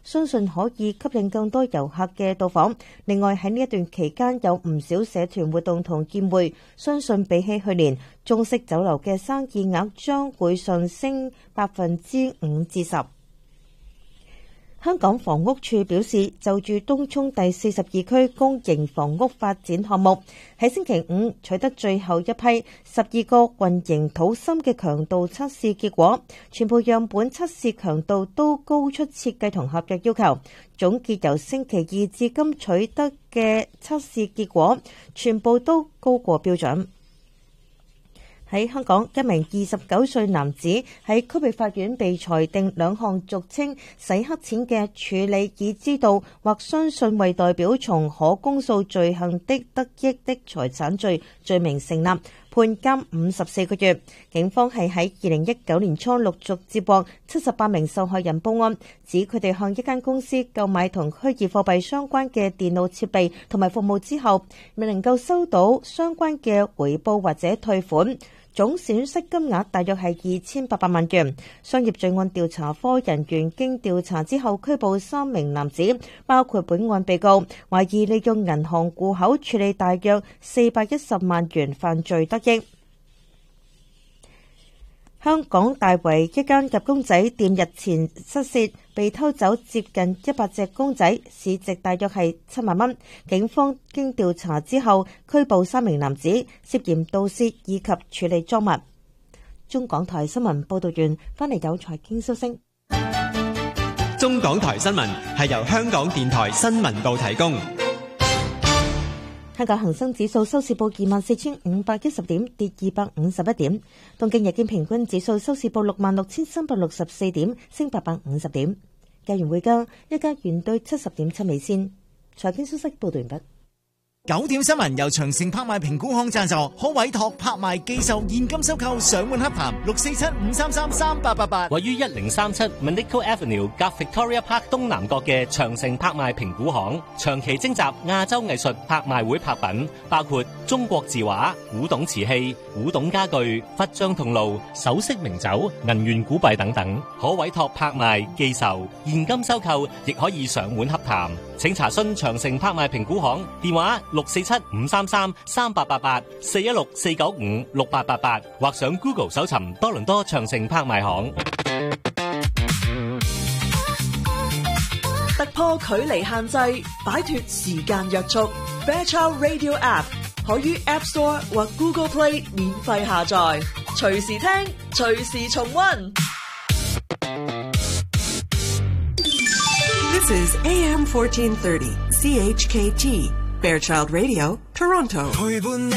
相信可以吸引更多遊客嘅到訪。另外喺呢一段期間有唔少社團活動同宴會，相信比起去年，中式酒樓嘅生意額將會上升5%至10%。香港房屋署表示，就住東涌第42區公營房屋發展項目，喺星期五取得最後一批12個混凝土芯嘅強度測試結果，全部樣本測試強度都高出設計同合約要求。總結由星期二至今取得嘅測試結果，全部都高過標準。喺香港，一名29歲男子喺區域法院被裁定2項俗稱洗黑錢嘅處理已知道或相信為代表從可公訴罪行的得益的財產罪罪名成立，判監54個月。警方係喺2019年初陸續接獲78名受害人報案，指佢哋向一間公司購買同虛擬貨幣相關嘅電腦設備同埋服務之後，未能夠收到相關嘅回報或者退款。總損失金額大約係2800萬元。商業罪案調查科人員經調查之後拘捕3名男子，包括本案被告，懷疑利用銀行戶口處理大約410萬元犯罪得益。香港大圍一間入公仔店日前失竊，被偷走接近100隻公仔，市值大約係7萬蚊。警方經調查之後拘捕3名男子，涉嫌盜竊以及處理贓物。中港台新聞報道完，翻嚟有財經消息。 中港台新聞係由香港電台新聞部提供。 香港恒生指數收市報24,510點，跌251點。東京日經平均指數收市報66,364點，升850點。日元匯價，一家元兌70.7美仙。財經消息報道完畢。 9點新聞由長城拍賣評估行贊助，可委託拍賣寄售現金收購上門洽談647-533-3888。 位於1037 Manico Avenue 隔 Victoria Park 東南角嘅長城拍賣評估行，長期徵集亞洲藝術拍賣會拍品，包括中國字畫、古董瓷器、古董家具、佛像銅爐、首飾名酒、銀元古幣等等，可委託拍賣寄售現金收購，亦可以上門洽談。請查詢長城拍賣評估行電話647-533-3888 416-495-6888，或上 Google 搜尋多倫多長城拍賣行。 突破距離限制，擺脫時間約束。Fairchild Radio App 可於 App Store 或 Google Play 免費下載，隨時聽，隨時重溫。 This is AM 1430 CHKT Fairchild Radio, Toronto.